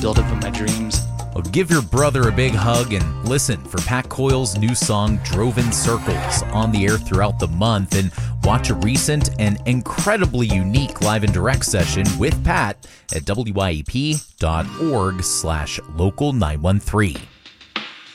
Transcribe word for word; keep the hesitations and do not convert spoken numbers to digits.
build up of my dreams. Well, give your brother a big hug and listen for Pat Coyle's new song, Drove in Circles, on the air throughout the month, and watch a recent and incredibly unique live and direct session with Pat at W I E P dot org slash local nine one three.